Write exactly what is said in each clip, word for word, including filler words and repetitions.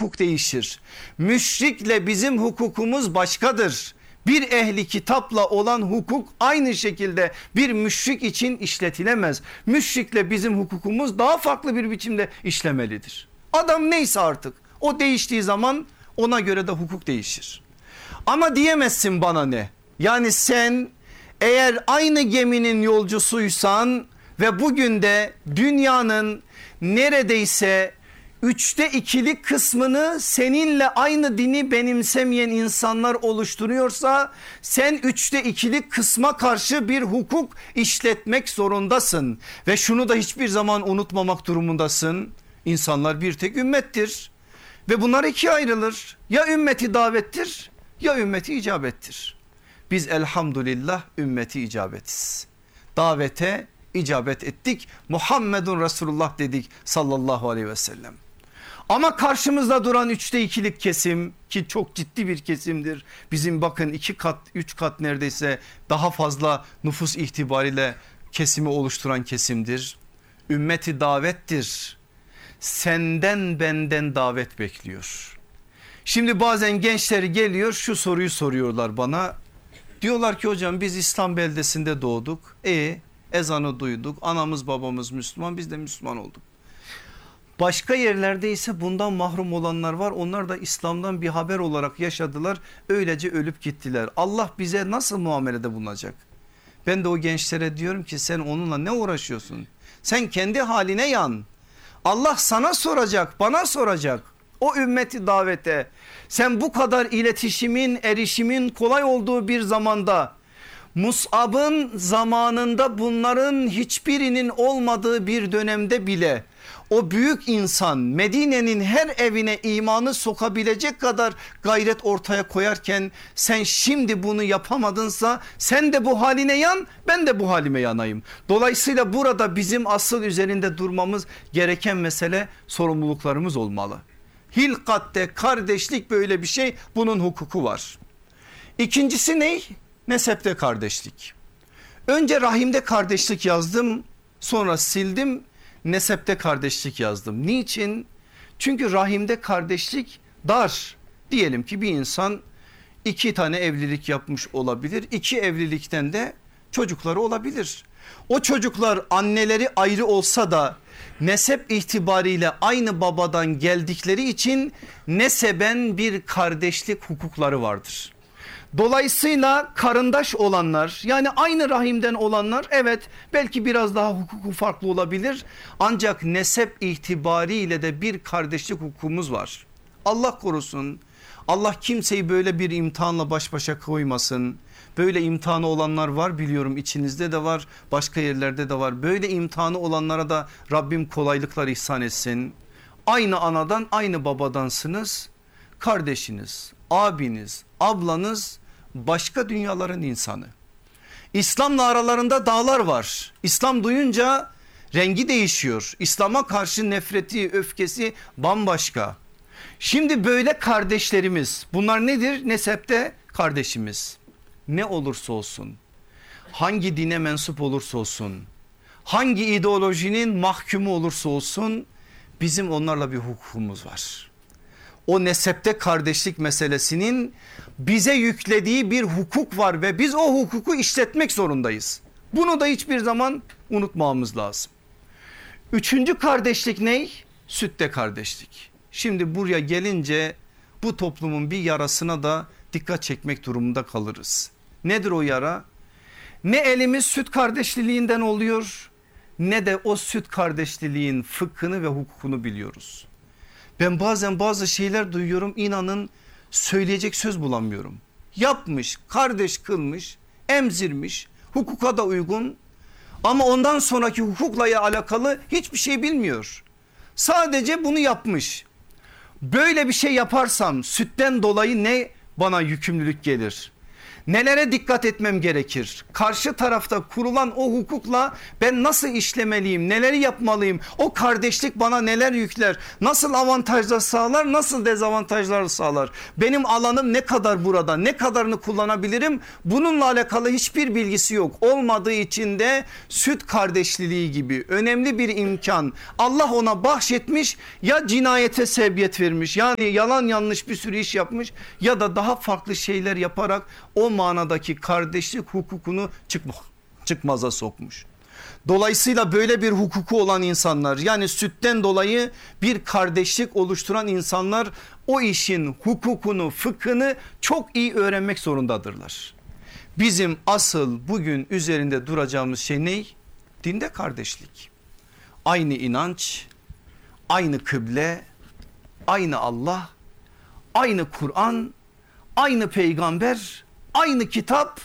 hukuk değişir. Müşrikle bizim hukukumuz başkadır. Bir ehli kitapla olan hukuk aynı şekilde bir müşrik için işletilemez. Müşrikle bizim hukukumuz daha farklı bir biçimde işlemelidir. Adam neyse artık o değiştiği zaman ona göre de hukuk değişir. Ama diyemezsin bana ne? Yani sen eğer aynı geminin yolcusuysan ve bugün de dünyanın neredeyse üçte ikilik kısmını seninle aynı dini benimsemeyen insanlar oluşturuyorsa sen üçte ikilik kısma karşı bir hukuk işletmek zorundasın. Ve şunu da hiçbir zaman unutmamak durumundasın. İnsanlar bir tek ümmettir ve bunlar ikiye ayrılır. Ya ümmeti davettir ya ümmeti icabettir. Biz elhamdülillah ümmeti icabetiz. Davete icabet ettik. Muhammedun Resulullah dedik sallallahu aleyhi ve sellem. Ama karşımızda duran üçte ikilik kesim ki çok ciddi bir kesimdir. Bizim bakın iki kat üç kat neredeyse daha fazla nüfus itibariyle kesimi oluşturan kesimdir. Ümmeti davettir. Senden benden davet bekliyor. Şimdi bazen gençleri geliyor şu soruyu soruyorlar bana. Diyorlar ki hocam biz İslam beldesinde doğduk. E ezanı duyduk. Anamız babamız Müslüman, biz de Müslüman olduk. Başka yerlerde ise bundan mahrum olanlar var. Onlar da İslam'dan bir haber olarak yaşadılar. Öylece ölüp gittiler. Allah bize nasıl muamelede bulunacak? Ben de o gençlere diyorum ki sen onunla ne uğraşıyorsun? Sen kendi haline yan. Allah sana soracak, bana soracak. O ümmeti davete sen bu kadar iletişimin, erişimin kolay olduğu bir zamanda, Mus'ab'ın zamanında bunların hiçbirinin olmadığı bir dönemde bile o büyük insan Medine'nin her evine imanı sokabilecek kadar gayret ortaya koyarken sen şimdi bunu yapamadınsa sen de bu haline yan, ben de bu halime yanayım. Dolayısıyla burada bizim asıl üzerinde durmamız gereken mesele sorumluluklarımız olmalı. Hilkatte kardeşlik böyle bir şey, bunun hukuku var. İkincisi ne? Nesepte kardeşlik. Önce rahimde kardeşlik yazdım, sonra sildim, nesepte kardeşlik yazdım. Niçin? Çünkü rahimde kardeşlik dar. Diyelim ki bir insan iki tane evlilik yapmış olabilir. İki evlilikten de çocukları olabilir. O çocuklar anneleri ayrı olsa da nesep itibariyle aynı babadan geldikleri için neseben bir kardeşlik hukukları vardır. Dolayısıyla karındaş olanlar, yani aynı rahimden olanlar, evet belki biraz daha hukuku farklı olabilir. Ancak nesep itibariyle de bir kardeşlik hukukumuz var. Allah korusun, Allah kimseyi böyle bir imtihanla baş başa koymasın. Böyle imtihanı olanlar var, biliyorum içinizde de var, başka yerlerde de var. Böyle imtihanı olanlara da Rabbim kolaylıklar ihsan etsin. Aynı anadan aynı babadansınız, kardeşiniz, abiniz, ablanız başka dünyaların insanı. İslam'la aralarında dağlar var. İslam duyunca rengi değişiyor. İslam'a karşı nefreti, öfkesi bambaşka. Şimdi böyle kardeşlerimiz, bunlar nedir? Nesepte kardeşimiz. Ne olursa olsun, hangi dine mensup olursa olsun, hangi ideolojinin mahkumu olursa olsun bizim onlarla bir hukukumuz var. O nesepte kardeşlik meselesinin bize yüklediği bir hukuk var ve biz o hukuku işletmek zorundayız. Bunu da hiçbir zaman unutmamamız lazım. Üçüncü kardeşlik ne? Sütte kardeşlik. Şimdi buraya gelince bu toplumun bir yarasına da dikkat çekmek durumunda kalırız. Nedir o yara? Ne elimiz süt kardeşliğinden oluyor, ne de o süt kardeşliğin fıkhını ve hukukunu biliyoruz. Ben bazen bazı şeyler duyuyorum, inanın söyleyecek söz bulamıyorum. Yapmış, kardeş kılmış, emzirmiş, hukuka da uygun ama ondan sonraki hukukla alakalı hiçbir şey bilmiyor. Sadece bunu yapmış. Böyle bir şey yaparsam sütten dolayı ne bana yükümlülük gelir? Nelere dikkat etmem gerekir? Karşı tarafta kurulan o hukukla ben nasıl işlemeliyim? Neleri yapmalıyım? O kardeşlik bana neler yükler? Nasıl avantajlar sağlar? Nasıl dezavantajlar sağlar? Benim alanım ne kadar burada? Ne kadarını kullanabilirim? Bununla alakalı hiçbir bilgisi yok. Olmadığı için de süt kardeşliği gibi önemli bir imkan Allah ona bahşetmiş, ya cinayete sebebiyet vermiş, yani yalan yanlış bir sürü iş yapmış, ya da daha farklı şeyler yaparak o manadaki kardeşlik hukukunu çıkma, çıkmaza sokmuş. Dolayısıyla böyle bir hukuku olan insanlar, yani sütten dolayı bir kardeşlik oluşturan insanlar o işin hukukunu, fıkhını çok iyi öğrenmek zorundadırlar. Bizim asıl bugün üzerinde duracağımız şey ne? Dinde kardeşlik. Aynı inanç, aynı kıble, aynı Allah, aynı Kur'an, aynı peygamber, aynı kitap,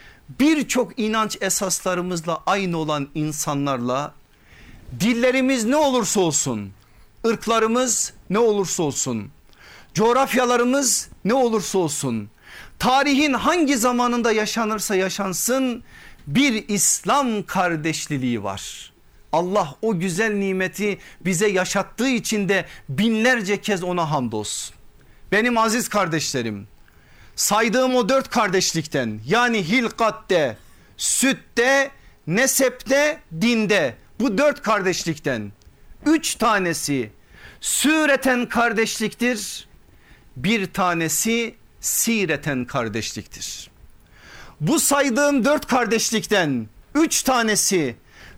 birçok inanç esaslarımızla aynı olan insanlarla dillerimiz ne olursa olsun, ırklarımız ne olursa olsun, coğrafyalarımız ne olursa olsun, tarihin hangi zamanında yaşanırsa yaşansın bir İslam kardeşliği var. Allah o güzel nimeti bize yaşattığı için de binlerce kez ona hamdolsun. Benim aziz kardeşlerim, saydığım o dört kardeşlikten, yani hilkatte, sütte, nesepte, dinde, bu dört kardeşlikten üç tanesi süreten kardeşliktir, bir tanesi sireten kardeşliktir. Bu saydığım dört kardeşlikten üç tanesi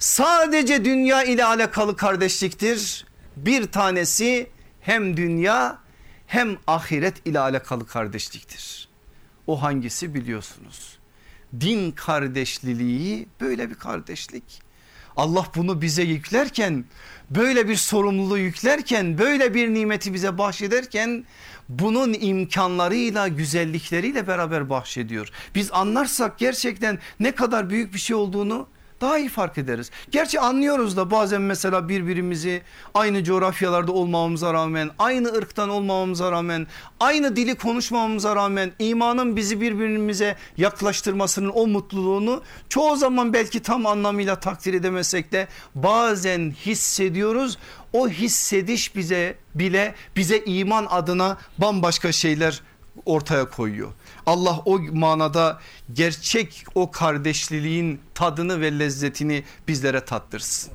sadece dünya ile alakalı kardeşliktir, bir tanesi hem dünya hem ahiret ile alakalı kardeşliktir. O hangisi biliyorsunuz? Din kardeşliği böyle bir kardeşlik. Allah bunu bize yüklerken, böyle bir sorumluluğu yüklerken, böyle bir nimeti bize bahşederken bunun imkanlarıyla, güzellikleriyle beraber bahşediyor. Biz anlarsak gerçekten ne kadar büyük bir şey olduğunu daha iyi fark ederiz. Gerçi anlıyoruz da bazen, mesela birbirimizi aynı coğrafyalarda olmamamıza rağmen, aynı ırktan olmamamıza rağmen, aynı dili konuşmamamıza rağmen imanın bizi birbirimize yaklaştırmasının o mutluluğunu çoğu zaman belki tam anlamıyla takdir edemesek de bazen hissediyoruz. O hissediş bize bile bize iman adına bambaşka şeyler ortaya koyuyor. Allah o manada gerçek o kardeşliğin tadını ve lezzetini bizlere tattırsın.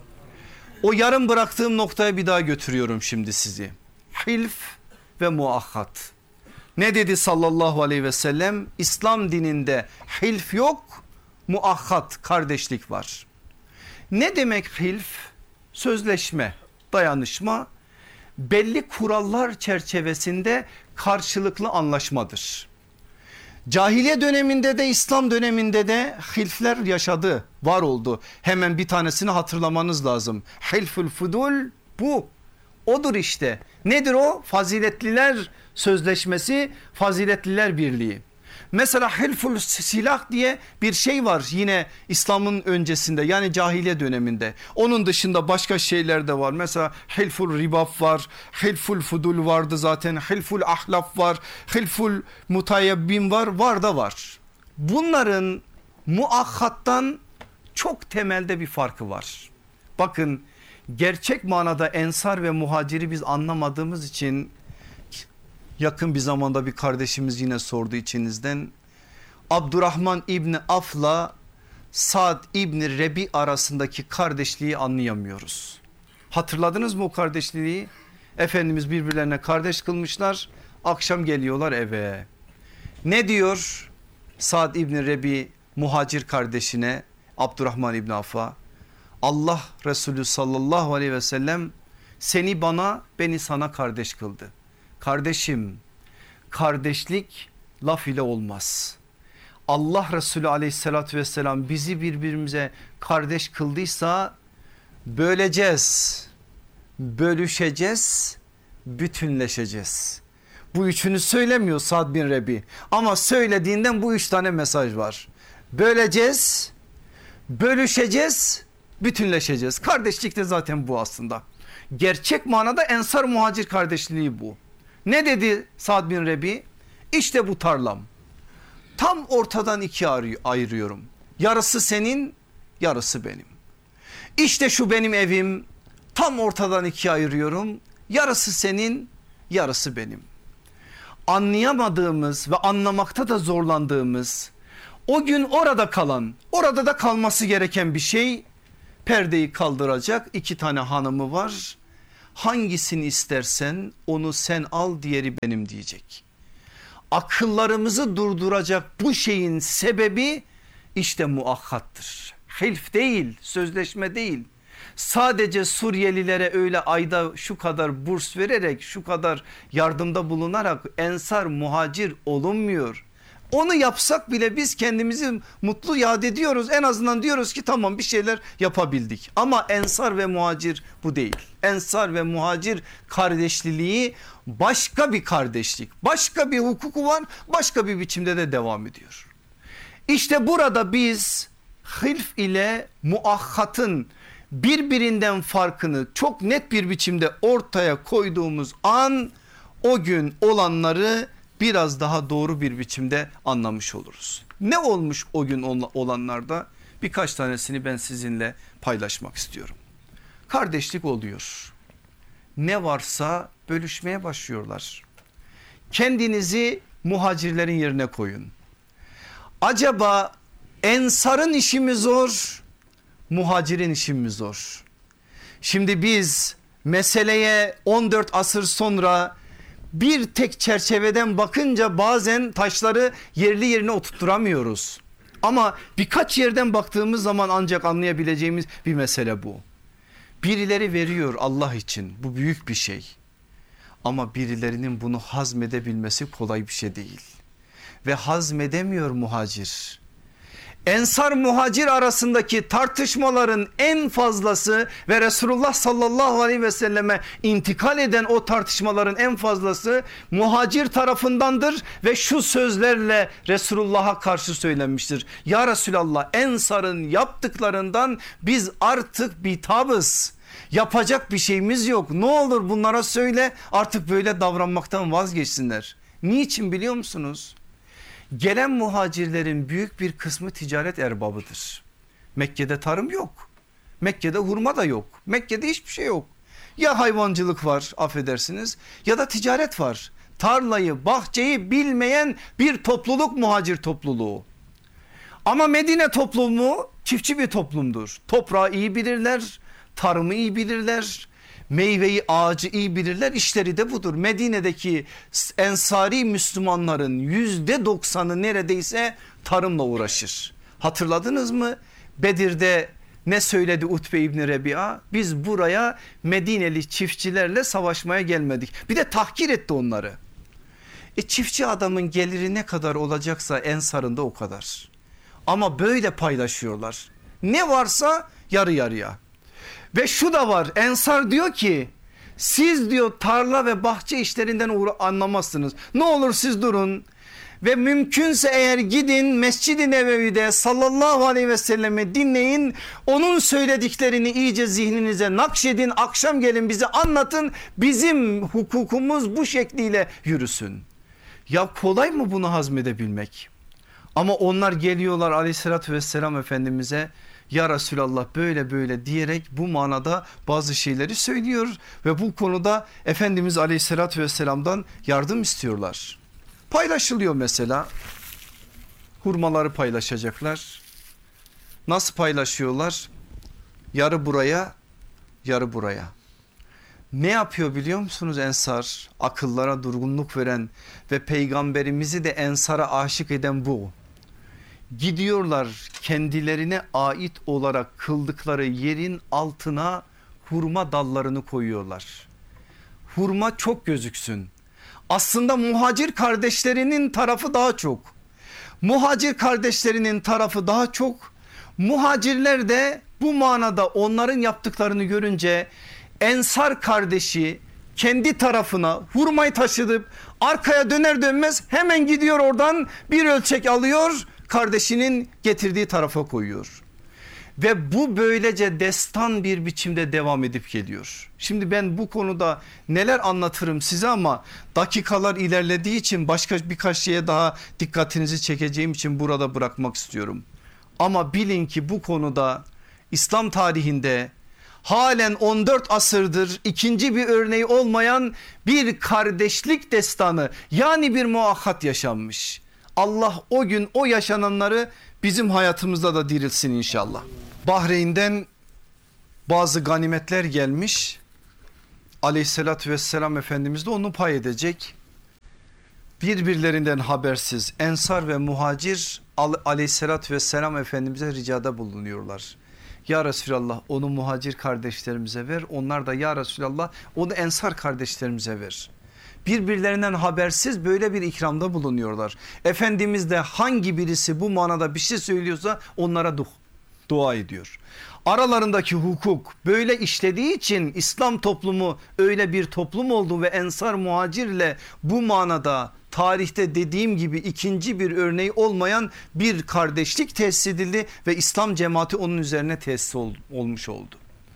O yarım bıraktığım noktaya bir daha götürüyorum şimdi sizi. Hilf ve muahhat. Ne dedi sallallahu aleyhi ve sellem? İslam dininde hilf yok, muahhat, kardeşlik var. Ne demek hilf? Sözleşme, dayanışma, belli kurallar çerçevesinde karşılıklı anlaşmadır. Cahiliye döneminde de İslam döneminde de hilfler yaşadı, var oldu. Hemen bir tanesini hatırlamanız lazım. Hilful fudul bu. Odur işte. Nedir o? Faziletliler sözleşmesi, faziletliler birliği. Mesela hilful silah diye bir şey var yine İslam'ın öncesinde, yani cahiliye döneminde. Onun dışında başka şeyler de var. Mesela hilful ribaf var, hilful fudul vardı zaten, hilful ahlaf var, hilful mutayabbin var, var da var. Bunların muahhattan çok temelde bir farkı var. Bakın, gerçek manada ensar ve muhaciri biz anlamadığımız için, yakın bir zamanda bir kardeşimiz yine sordu içinizden. Abdurrahman İbni Af'la Sa'd İbni Rebi arasındaki kardeşliği anlayamıyoruz. Hatırladınız mı o kardeşliği? Efendimiz birbirlerine kardeş kılmışlar. Akşam geliyorlar eve. Ne diyor Sa'd İbni Rebi muhacir kardeşine, Abdurrahman İbni Af'a? Allah Resulü sallallahu aleyhi ve sellem seni bana, beni sana kardeş kıldı. Kardeşim, kardeşlik laf ile olmaz. Allah Resulü aleyhissalatü vesselam bizi birbirimize kardeş kıldıysa böleceğiz, bölüşeceğiz, bütünleşeceğiz. Bu üçünü söylemiyor Sa'd bin Rebi, ama söylediğinden bu üç tane mesaj var. Böleceğiz, bölüşeceğiz, bütünleşeceğiz. Kardeşlik de zaten bu aslında. Gerçek manada ensar muhacir kardeşliği bu. Ne dedi Sa'd bin Rebi? İşte bu tarlam. Tam ortadan ikiye ayırıyorum. Yarısı senin, yarısı benim. İşte şu benim evim, tam ortadan ikiye ayırıyorum. Yarısı senin, yarısı benim. Anlayamadığımız ve anlamakta da zorlandığımız, o gün orada kalan, orada da kalması gereken bir şey, perdeyi kaldıracak iki tane hanımı var. Hangisini istersen onu sen al, diğeri benim diyecek. Akıllarımızı durduracak bu şeyin sebebi işte muakkattır. Hilf değil, sözleşme değil. Sadece Suriyelilere öyle ayda şu kadar burs vererek, şu kadar yardımda bulunarak ensar muhacir olunmuyor. Onu yapsak bile biz kendimizi mutlu yad ediyoruz. En azından diyoruz ki tamam, bir şeyler yapabildik. Ama ensar ve muhacir bu değil. Ensar ve muhacir kardeşliliği başka bir kardeşlik. Başka bir hukuku var, başka bir biçimde de devam ediyor. İşte burada biz hilf ile muakkatın birbirinden farkını çok net bir biçimde ortaya koyduğumuz an, o gün olanları biraz daha doğru bir biçimde anlamış oluruz. Ne olmuş o gün olanlarda? Birkaç tanesini ben sizinle paylaşmak istiyorum. Kardeşlik oluyor. Ne varsa bölüşmeye başlıyorlar. Kendinizi muhacirlerin yerine koyun. Acaba ensarın işi mi zor, muhacirin işi mi zor? Şimdi biz meseleye on dört asır sonra bir tek çerçeveden bakınca bazen taşları yerli yerine oturtturamıyoruz. Ama birkaç yerden baktığımız zaman ancak anlayabileceğimiz bir mesele bu. Birileri veriyor Allah için, bu büyük bir şey. Ama birilerinin bunu hazmedebilmesi kolay bir şey değil. Ve hazmedemiyor muhacir. Ensar muhacir arasındaki tartışmaların en fazlası ve Resulullah sallallahu aleyhi ve selleme intikal eden o tartışmaların en fazlası muhacir tarafındandır ve şu sözlerle Resulullah'a karşı söylenmiştir. Ya Resulallah, ensarın yaptıklarından biz artık bitabız. Yapacak bir şeyimiz yok. Ne olur bunlara söyle, artık böyle davranmaktan vazgeçsinler. Niçin biliyor musunuz? Gelen muhacirlerin büyük bir kısmı ticaret erbabıdır. Mekke'de tarım yok. Mekke'de hurma da yok. Mekke'de hiçbir şey yok. Ya hayvancılık var, affedersiniz, ya da ticaret var. Tarlayı, bahçeyi bilmeyen bir topluluk muhacir topluluğu. Ama Medine toplumu çiftçi bir toplumdur. Toprağı iyi bilirler, tarımı iyi bilirler. Meyveyi, ağacı iyi bilirler, işleri de budur. Medine'deki ensari Müslümanların yüzde doksanı neredeyse tarımla uğraşır. Hatırladınız mı? Bedir'de ne söyledi Utbe İbni Rebi'a? Biz buraya Medineli çiftçilerle savaşmaya gelmedik. Bir de tahkir etti onları. E çiftçi adamın geliri ne kadar olacaksa ensarın da o kadar. Ama böyle paylaşıyorlar. Ne varsa yarı yarıya. Ve şu da var, ensar diyor ki siz diyor tarla ve bahçe işlerinden anlamazsınız. Ne olur siz durun ve mümkünse eğer gidin Mescid-i Nebevi'de sallallahu aleyhi ve sellemi dinleyin. Onun söylediklerini iyice zihninize nakşedin, akşam gelin bize anlatın, bizim hukukumuz bu şekliyle yürüsün. Ya kolay mı bunu hazmedebilmek? Ama onlar geliyorlar aleyhissalatü vesselam Efendimiz'e, ya Resulallah böyle böyle diyerek bu manada bazı şeyleri söylüyor ve bu konuda Efendimiz aleyhissalatü vesselam'dan yardım istiyorlar. Paylaşılıyor mesela, hurmaları paylaşacaklar. Nasıl paylaşıyorlar? Yarı buraya, yarı buraya. Ne yapıyor biliyor musunuz ensar? Akıllara durgunluk veren ve peygamberimizi de ensara aşık eden bu. Gidiyorlar, kendilerine ait olarak kıldıkları yerin altına hurma dallarını koyuyorlar. Hurma çok gözüksün. Aslında muhacir kardeşlerinin tarafı daha çok. Muhacir kardeşlerinin tarafı daha çok. Muhacirler de bu manada onların yaptıklarını görünce ensar kardeşi kendi tarafına hurmayı taşıdıp arkaya döner dönmez hemen gidiyor, oradan bir ölçek alıyor, kardeşinin getirdiği tarafa koyuyor. Ve bu böylece destan bir biçimde devam edip geliyor. Şimdi ben bu konuda neler anlatırım size ama dakikalar ilerlediği için başka birkaç şeye daha dikkatinizi çekeceğim için burada bırakmak istiyorum. Ama bilin ki bu konuda İslam tarihinde halen on dört asırdır ikinci bir örneği olmayan bir kardeşlik destanı, yani bir muakkat yaşanmış. Allah o gün o yaşananları bizim hayatımızda da dirilsin inşallah. Bahreyn'den bazı ganimetler gelmiş. Aleyhissalatü vesselam Efendimiz de onu pay edecek. Birbirlerinden habersiz Ensar ve Muhacir Aleyhissalatü vesselam Efendimiz'e ricada bulunuyorlar. Ya Resulallah onu muhacir kardeşlerimize ver, onlar da ya Resulallah onu Ensar kardeşlerimize ver. Birbirlerinden habersiz böyle bir ikramda bulunuyorlar. Efendimiz de hangi birisi bu manada bir şey söylüyorsa onlara du dua ediyor. Aralarındaki hukuk böyle işlediği için İslam toplumu öyle bir toplum oldu ve Ensar Muhacir'le bu manada tarihte dediğim gibi ikinci bir örneği olmayan bir kardeşlik tesis edildi ve İslam cemaati onun üzerine tesis ol, olmuş oldu.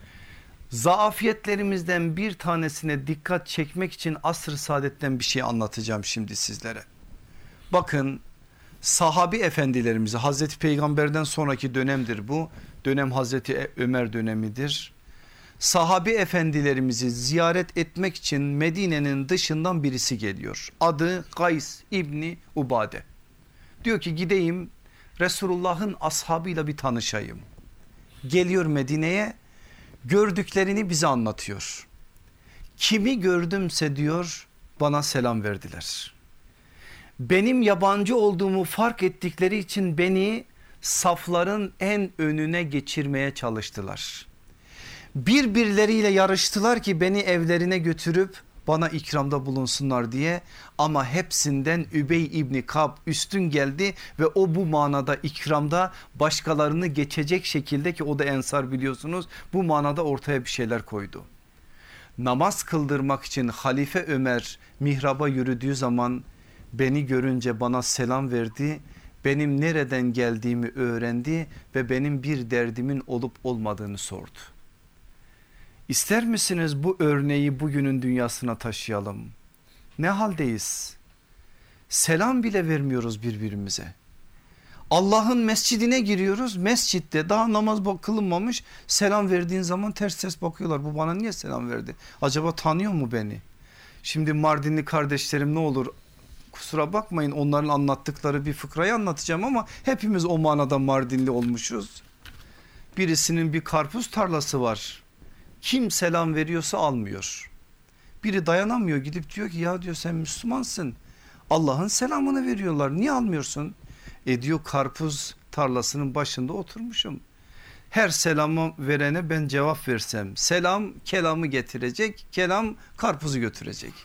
Zaafiyetlerimizden bir tanesine dikkat çekmek için asr-ı saadetten bir şey anlatacağım şimdi sizlere. Bakın, sahabi efendilerimizi, Hazreti Peygamber'den sonraki dönemdir bu. Dönem Hazreti Ömer dönemidir. Sahabi efendilerimizi ziyaret etmek için Medine'nin dışından birisi geliyor. Adı Gays İbni Ubade. Diyor ki gideyim Resulullah'ın ashabıyla bir tanışayım. Geliyor Medine'ye, gördüklerini bize anlatıyor. Kimi gördümse diyor bana selam verdiler. Benim yabancı olduğumu fark ettikleri için beni safların en önüne geçirmeye çalıştılar. Birbirleriyle yarıştılar ki beni evlerine götürüp bana ikramda bulunsunlar diye, ama hepsinden Übey İbni Kab üstün geldi ve o bu manada ikramda başkalarını geçecek şekilde, ki o da Ensar biliyorsunuz, bu manada ortaya bir şeyler koydu. Namaz kıldırmak için Halife Ömer mihraba yürüdüğü zaman beni görünce bana selam verdi. Benim nereden geldiğimi öğrendi ve benim bir derdimin olup olmadığını sordu. İster misiniz bu örneği bugünün dünyasına taşıyalım? Ne haldeyiz? Selam bile vermiyoruz birbirimize. Allah'ın mescidine giriyoruz, mescitte daha namaz kılınmamış, selam verdiğin zaman ters ters bakıyorlar. Bu bana niye selam verdi? Acaba tanıyor mu beni? Şimdi Mardinli kardeşlerim ne olur kusura bakmayın, onların anlattıkları bir fıkrayı anlatacağım ama hepimiz o manada Mardinli olmuşuz. Birisinin bir karpuz tarlası var. Kim selam veriyorsa almıyor. Biri dayanamıyor, gidip diyor ki ya diyor sen Müslümansın, Allah'ın selamını veriyorlar, niye almıyorsun? E diyor karpuz tarlasının başında oturmuşum. Her selamı verene ben cevap versem selam kelamı getirecek, kelam karpuzu götürecek.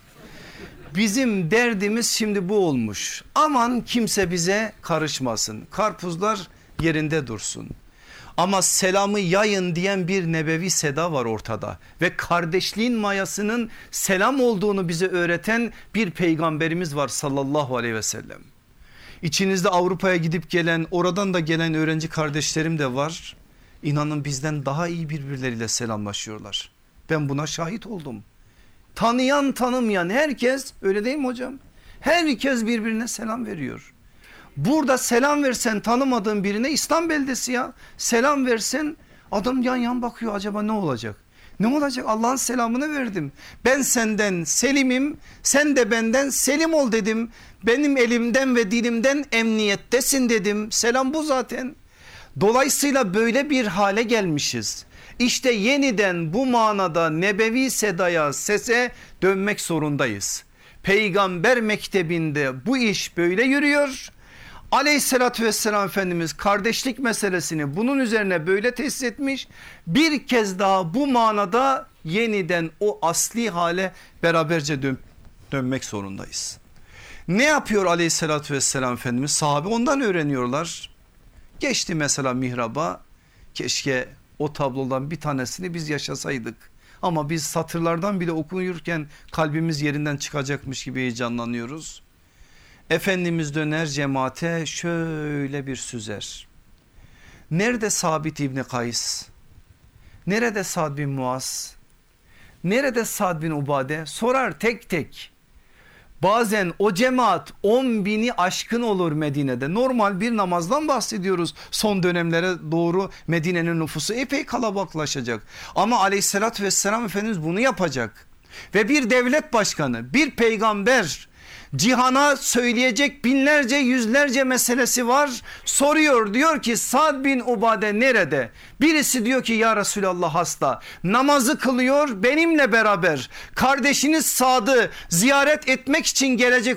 Bizim derdimiz şimdi bu olmuş. Aman kimse bize karışmasın, karpuzlar yerinde dursun. Ama selamı yayın diyen bir nebevi seda var ortada ve kardeşliğin mayasının selam olduğunu bize öğreten bir peygamberimiz var sallallahu aleyhi ve sellem. İçinizde Avrupa'ya gidip gelen, oradan da gelen öğrenci kardeşlerim de var. İnanın bizden daha iyi birbirleriyle selamlaşıyorlar. Ben buna şahit oldum. Tanıyan tanımayan herkes, öyle değil mi hocam? Herkes birbirine selam veriyor. Burada selam versen tanımadığın birine, İslam beldesi ya, selam versen adam yan yan bakıyor, acaba ne olacak? Ne olacak? Allah'ın selamını verdim. Ben senden selimim, sen de benden selim ol dedim. Benim elimden ve dilimden emniyettesin dedim. Selam bu zaten. Dolayısıyla böyle bir hale gelmişiz. İşte yeniden bu manada nebevi sedaya, sese dönmek zorundayız. Peygamber mektebinde bu iş böyle yürüyor. Aleyhissalatü vesselam Efendimiz kardeşlik meselesini bunun üzerine böyle tesis etmiş. Bir kez daha bu manada yeniden o asli hale beraberce dön dönmek zorundayız. Ne yapıyor Aleyhissalatü vesselam Efendimiz? Sahabe ondan öğreniyorlar. Geçti mesela mihraba, keşke o tablodan bir tanesini biz yaşasaydık. Ama biz satırlardan bile okunurken kalbimiz yerinden çıkacakmış gibi heyecanlanıyoruz. Efendimiz döner cemaate şöyle bir süzer. Nerede Sabit İbni Kays? Nerede Sad bin Muaz? Nerede Sad bin Ubade? Sorar tek tek. Bazen o cemaat on bini aşkın olur Medine'de. Normal bir namazdan bahsediyoruz. Son dönemlere doğru Medine'nin nüfusu epey kalabalıklaşacak. Ama aleyhissalatü vesselam Efendimiz bunu yapacak. Ve bir devlet başkanı, bir peygamber cihana söyleyecek binlerce yüzlerce meselesi var. Soruyor, diyor ki Sad bin Ubade nerede? Birisi diyor ki ya Resulallah hasta, namazı kılıyor benimle beraber, kardeşiniz Sad'ı ziyaret etmek için gelecek